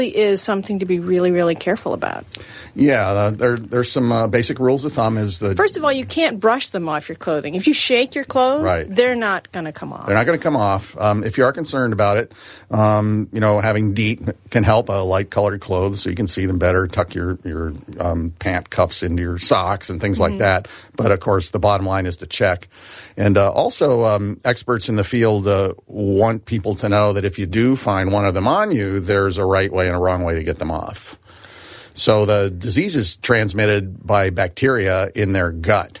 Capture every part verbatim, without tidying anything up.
Is something to be really, really careful about. Yeah, uh, there, there's some uh, basic rules of thumb. Is the First of all, you can't brush them off your clothing. If you shake your clothes, right. they're not going to come off. They're not going to come off. Um, if you are concerned about it, um, you know, having DEET can help. Uh, light-colored clothes so you can see them better. Tuck your your um, pant cuffs into your socks and things mm-hmm. like that. But of course, the bottom line is to check. And uh, also, um, experts in the field uh, want people to know that if you do find one of them on you, there's a right way and a wrong way to get them off. So the disease is transmitted by bacteria in their gut.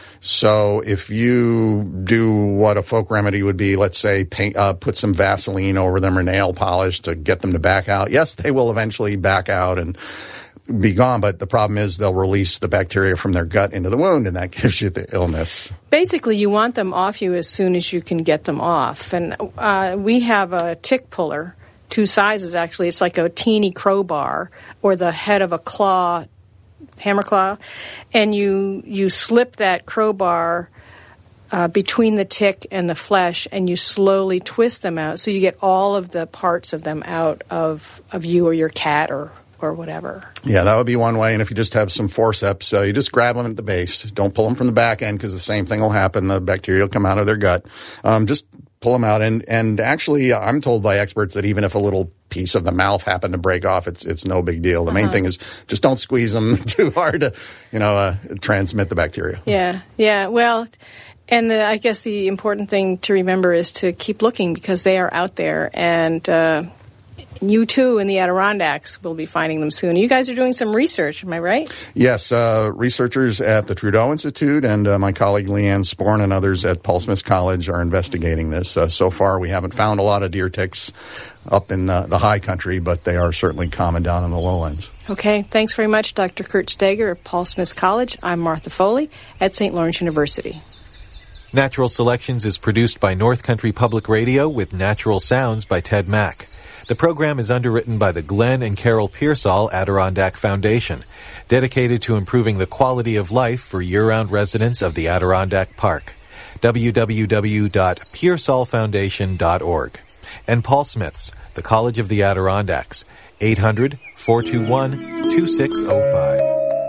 So if you do what a folk remedy would be, let's say paint, uh, put some Vaseline over them or nail polish to get them to back out, yes, they will eventually back out and be gone, but the problem is they'll release the bacteria from their gut into the wound, and that gives you the illness. Basically, you want them off you as soon as you can get them off. And uh, we have a tick puller, two sizes actually. It's like a teeny crowbar or the head of a claw, hammer claw, and you you slip that crowbar uh, between the tick and the flesh, and you slowly twist them out so you get all of the parts of them out of, of you or your cat or or whatever. Yeah, that would be one way. And if you just have some forceps, uh, you just grab them at the base. Don't pull them from the back end because the same thing will happen. The bacteria will come out of their gut. Um, just pull them out. And, and actually, uh, I'm told by experts that even if a little piece of the mouth happened to break off, it's it's no big deal. The uh-huh. main thing is just don't squeeze them too hard to, you know, uh, transmit the bacteria. Yeah, yeah. Well, and the, I guess the important thing to remember is to keep looking because they are out there. And uh you, too, in the Adirondacks will be finding them soon. You guys are doing some research, am I right? Yes, uh, researchers at the Trudeau Institute and uh, my colleague Leanne Sporn and others at Paul Smith College are investigating this. Uh, so far, we haven't found a lot of deer ticks up in the, the high country, but they are certainly common down in the lowlands. Okay, thanks very much, Doctor Kurt Steger at Paul Smith College. I'm Martha Foley at Saint Lawrence University. Natural Selections is produced by North Country Public Radio with natural sounds by Ted Mack. The program is underwritten by the Glenn and Carol Pearsall Adirondack Foundation, dedicated to improving the quality of life for year-round residents of the Adirondack Park. w w w dot pearsall foundation dot org. And Paul Smith's, the College of the Adirondacks, eight hundred, four two one, two six zero five.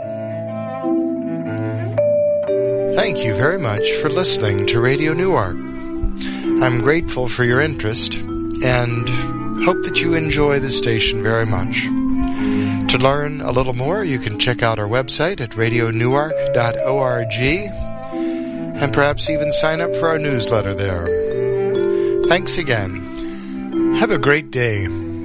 Thank you very much for listening to Radio Newark. I'm grateful for your interest and hope that you enjoy the station very much. To learn a little more, you can check out our website at radio newark dot org and perhaps even sign up for our newsletter there. Thanks again. Have a great day.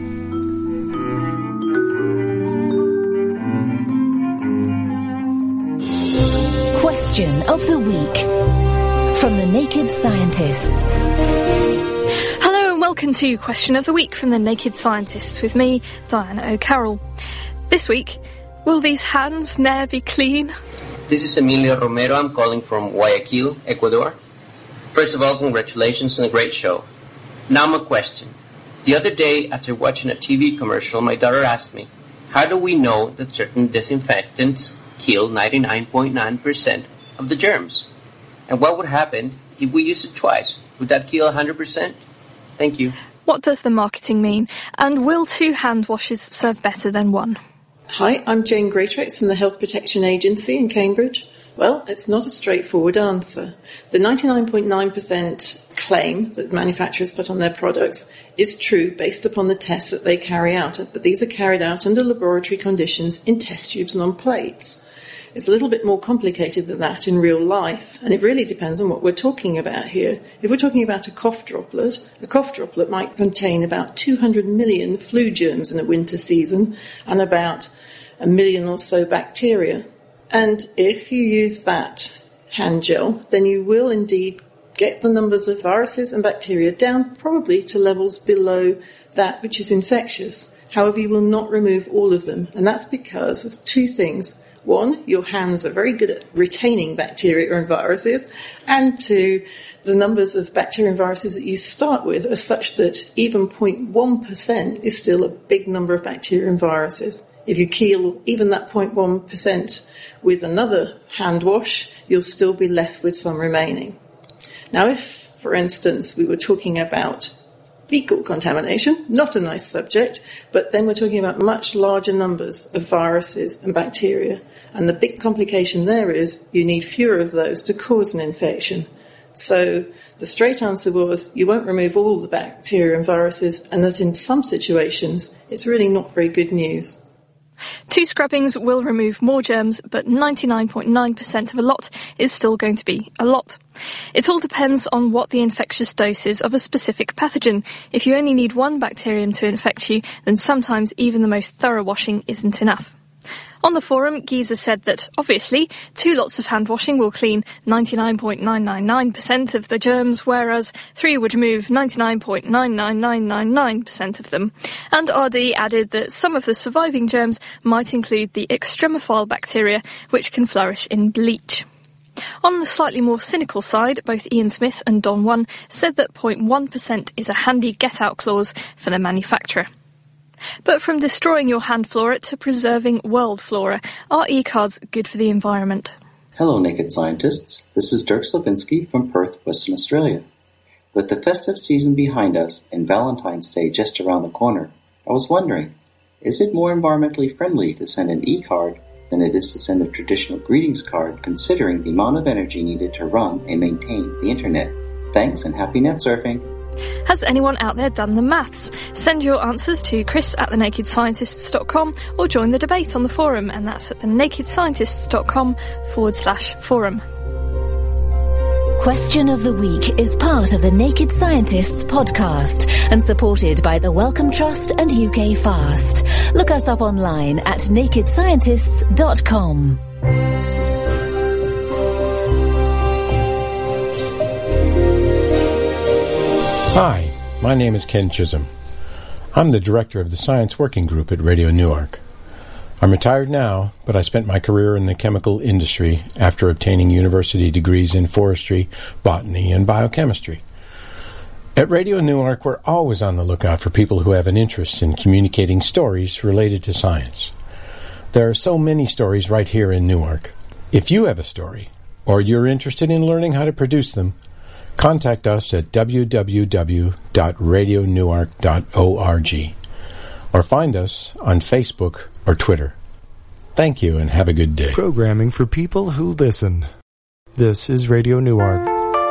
Question of the Week from the Naked Scientists. Hello and welcome to Question of the Week from the Naked Scientists with me, Diana O'Carroll. This week, will these hands ne'er be clean? This is Emilio Romero. I'm calling from Guayaquil, Ecuador. First of all, congratulations on a great show. Now my question. The other day, after watching a T V commercial, my daughter asked me, how do we know that certain disinfectants kill ninety-nine point nine percent of the germs? And what would happen if we use it twice? Would that kill one hundred percent? Thank you. What does the marketing mean? And will two hand washes serve better than one? Hi, I'm Jane Greatrex from the Health Protection Agency in Cambridge. Well, it's not a straightforward answer. The ninety-nine point nine percent claim that manufacturers put on their products is true based upon the tests that they carry out, but these are carried out under laboratory conditions in test tubes and on plates. It's a little bit more complicated than that in real life, and it really depends on what we're talking about here. If we're talking about a cough droplet, a cough droplet might contain about two hundred million flu germs in a winter season and about a million or so bacteria. And if you use that hand gel, then you will indeed get the numbers of viruses and bacteria down probably to levels below that which is infectious. However, you will not remove all of them, and that's because of two things. One, your hands are very good at retaining bacteria and viruses, and two, the numbers of bacteria and viruses that you start with are such that even zero point one percent is still a big number of bacteria and viruses. If you kill even that zero point one percent with another hand wash, you'll still be left with some remaining. Now, if, for instance, we were talking about Fecal contamination, not a nice subject, but then we're talking about much larger numbers of viruses and bacteria. And the big complication there is you need fewer of those to cause an infection. So the straight answer was you won't remove all the bacteria and viruses, and that in some situations it's really not very good news. Two scrubbings will remove more germs, but ninety-nine point nine percent of a lot is still going to be a lot. It all depends on what the infectious dose is of a specific pathogen. If you only need one bacterium to infect you, then sometimes even the most thorough washing isn't enough. On the forum, Giza said that, obviously, two lots of hand washing will clean ninety-nine point nine nine nine percent of the germs, whereas three would remove ninety-nine point nine nine nine nine nine percent of them. And R D added that some of the surviving germs might include the extremophile bacteria, which can flourish in bleach. On the slightly more cynical side, both Ian Smith and Don One said that zero point one percent is a handy get-out clause for the manufacturer. But from destroying your hand flora to preserving world flora, are e-cards good for the environment? Hello, Naked Scientists. This is Dirk Slabinski from Perth, Western Australia. With the festive season behind us and Valentine's Day just around the corner, I was wondering, is it more environmentally friendly to send an e-card than it is to send a traditional greetings card, considering the amount of energy needed to run and maintain the internet? Thanks and happy net surfing! Has anyone out there done the maths? Send your answers to chris at the naked scientists dot com or join the debate on the forum, and that's at the naked scientists dot com forward slash forum. Question of the Week is part of the Naked Scientists podcast and supported by the Wellcome Trust and U K Fast. Look us up online at naked scientists dot com. Hi, my name is Ken Chisholm. I'm the director of the Science Working Group at Radio Newark. I'm retired now, but I spent my career in the chemical industry after obtaining university degrees in forestry, botany, and biochemistry. At Radio Newark, we're always on the lookout for people who have an interest in communicating stories related to science. There are so many stories right here in Newark. If you have a story, or you're interested in learning how to produce them, contact us at w w w dot radio newark dot org or find us on Facebook or Twitter. Thank you and have a good day. Programming for people who listen. This is Radio Newark.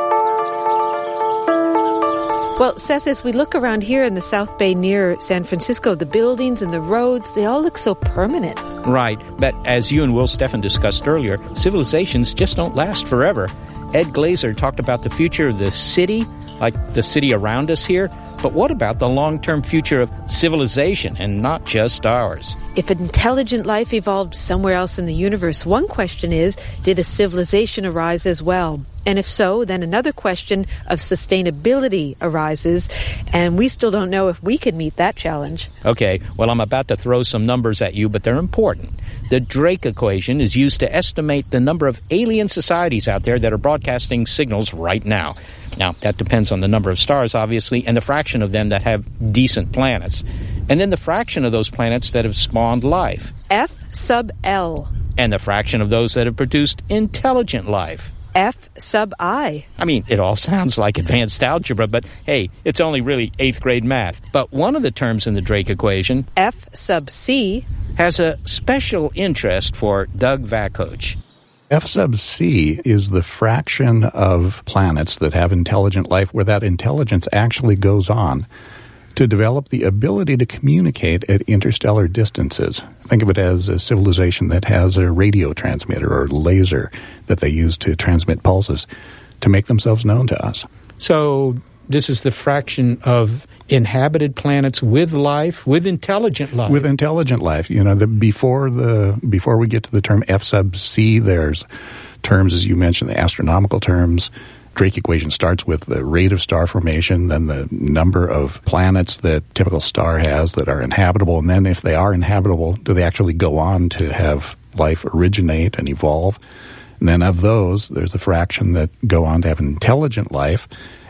Well, Seth, as we look around here in the South Bay near San Francisco, the buildings and the roads, they all look so permanent. Right, but as you and Will Steffen discussed earlier, civilizations just don't last forever. Ed Glazer talked about the future of the city, like the city around us here. But what about the long-term future of civilization and not just ours? If intelligent life evolved somewhere else in the universe, one question is, did a civilization arise as well? And if so, then another question of sustainability arises, and we still don't know if we could meet that challenge. Okay, well, I'm about to throw some numbers at you, but they're important. The Drake equation is used to estimate the number of alien societies out there that are broadcasting signals right now. Now, that depends on the number of stars, obviously, and the fraction of them that have decent planets. And then the fraction of those planets that have spawned life. F sub L. And the fraction of those that have produced intelligent life. F sub I. I mean, it all sounds like advanced algebra, but hey, it's only really eighth grade math. But one of the terms in the Drake equation, F sub C, has a special interest for Doug Vakoch. F sub C is the fraction of planets that have intelligent life where that intelligence actually goes on to develop the ability to communicate at interstellar distances. Think of it as a civilization that has a radio transmitter or laser that they use to transmit pulses to make themselves known to us. So this is the fraction of inhabited planets with life, with intelligent life. With intelligent life. You know, the, before the before we get to the term F sub C, there's terms, as you mentioned, the astronomical terms. Drake equation starts with the rate of star formation, then the number of planets that typical star has that are inhabitable, and then if they are inhabitable, do they actually go on to have life originate and evolve? And then of those, there's a fraction that go on to have intelligent life,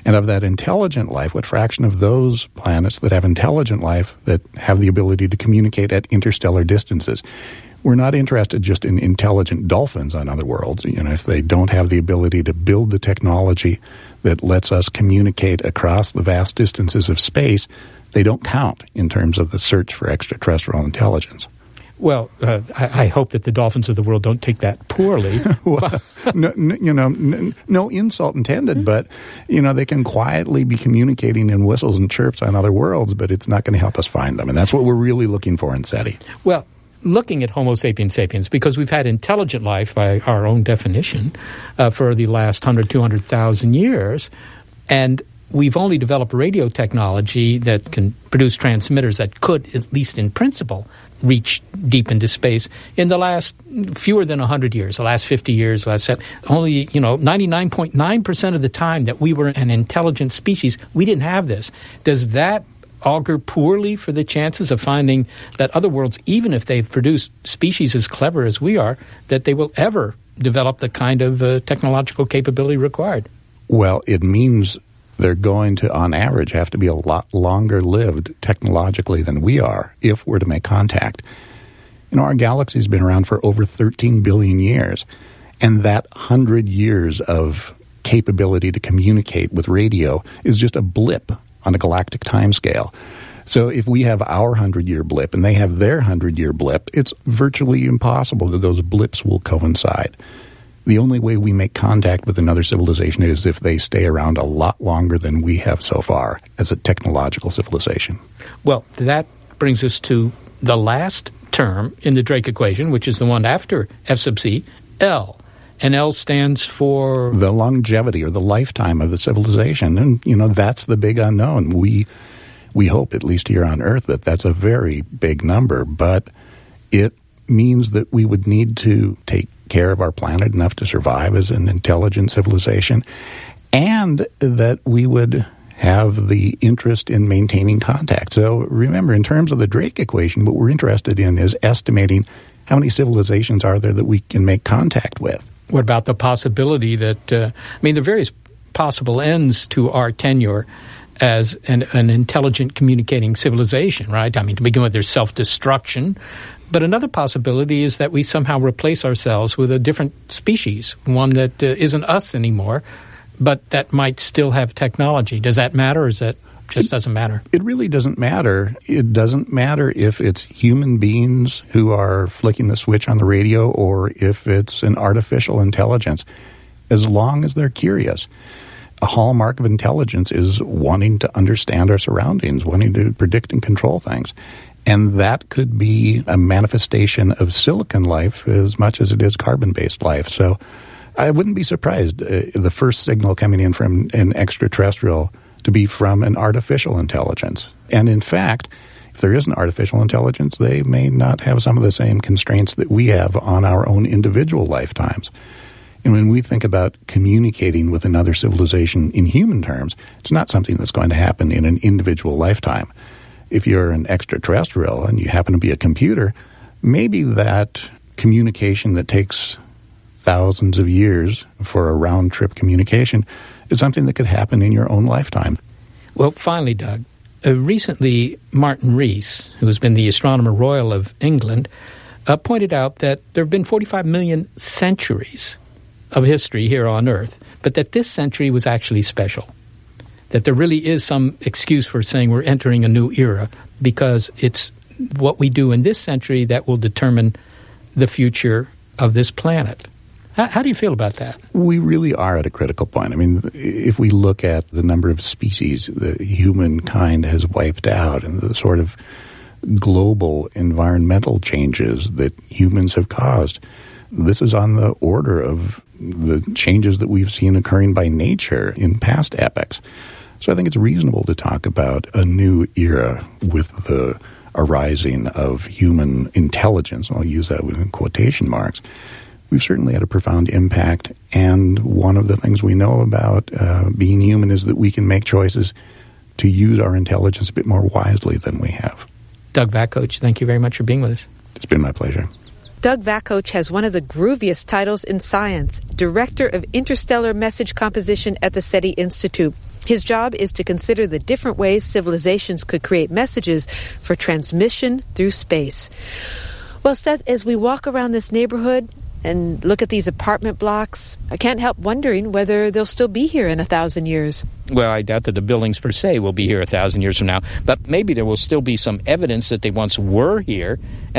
And of that intelligent life, what fraction of those planets that have intelligent life that have the ability to communicate at interstellar distances? We're not interested just in intelligent dolphins on other worlds. You know, if they don't have the ability to build the technology that lets us communicate across the vast distances of space, they don't count in terms of the search for extraterrestrial intelligence. Well, uh, I, I hope that the dolphins of the world don't take that poorly. well, no, no, you know, n- no insult intended, mm-hmm. but, you know, they can quietly be communicating in whistles and chirps on other worlds, but it's not going to help us find them. And that's what we're really looking for in SETI. Well, looking at Homo sapiens sapiens, because we've had intelligent life by our own definition uh, for the last one hundred, two hundred thousand years, and we've only developed radio technology that can produce transmitters that could, at least in principle, reach deep into space in the last fewer than one hundred years, the last fifty years, last set, only, you know, ninety-nine point nine percent of the time that we were an intelligent species, we didn't have this. Does that augur poorly for the chances of finding that other worlds, even if they've produced species as clever as we are, that they will ever develop the kind of uh, technological capability required? Well, it means they're going to, on average, have to be a lot longer lived technologically than we are if we're to make contact. You know, our galaxy's been around for over thirteen billion years, and that one hundred years of capability to communicate with radio is just a blip on a galactic timescale. So if we have our hundred-year blip and they have their hundred-year blip, it's virtually impossible that those blips will coincide. The only way we make contact with another civilization is if they stay around a lot longer than we have so far as a technological civilization. Well, that brings us to the last term in the Drake equation, which is the one after F sub c, L. And L stands for? The longevity or the lifetime of a civilization. And, you know, that's the big unknown. We we hope, at least here on Earth, that that's a very big number. But it means that we would need to take care of our planet enough to survive as an intelligent civilization, and that we would have the interest in maintaining contact. So remember, in terms of the Drake equation, what we're interested in is estimating how many civilizations are there that we can make contact with. What about the possibility that, uh, I mean, the various possible ends to our tenure as an, an intelligent communicating civilization, right? I mean, to begin with, there's self-destruction. But another possibility is that we somehow replace ourselves with a different species, one that uh, isn't us anymore, but that might still have technology. Does that matter, or is that just doesn't matter? It really doesn't matter. It doesn't matter if it's human beings who are flicking the switch on the radio or if it's an artificial intelligence, as long as they're curious. A hallmark of intelligence is wanting to understand our surroundings, wanting to predict and control things. And that could be a manifestation of silicon life as much as it is carbon-based life. So I wouldn't be surprised uh, the first signal coming in from an extraterrestrial to be from an artificial intelligence. And in fact, if there is an artificial intelligence, they may not have some of the same constraints that we have on our own individual lifetimes. And when we think about communicating with another civilization in human terms, it's not something that's going to happen in an individual lifetime. If you're an extraterrestrial and you happen to be a computer, maybe that communication that takes thousands of years for a round-trip communication is something that could happen in your own lifetime. Well, finally, Doug, uh, recently Martin Rees, who has been the Astronomer Royal of England, uh, pointed out that there have been forty-five million centuries of history here on Earth, but that this century was actually special. That there really is some excuse for saying we're entering a new era, because it's what we do in this century that will determine the future of this planet. How, how do you feel about that? We really are at a critical point. I mean, if we look at the number of species that humankind has wiped out and the sort of global environmental changes that humans have caused, this is on the order of the changes that we've seen occurring by nature in past epochs. So I think it's reasonable to talk about a new era with the arising of human intelligence. I'll use that in quotation marks. We've certainly had a profound impact, and one of the things we know about uh, being human is that we can make choices to use our intelligence a bit more wisely than we have. Doug Vakoch, thank you very much for being with us. It's been my pleasure. Doug Vakoch has one of the grooviest titles in science, Director of Interstellar Message Composition at the SETI Institute. His job is to consider the different ways civilizations could create messages for transmission through space. Well, Seth, as we walk around this neighborhood and look at these apartment blocks, I can't help wondering whether they'll still be here in a thousand years. Well, I doubt that the buildings per se will be here a thousand years from now, but maybe there will still be some evidence that they once were here.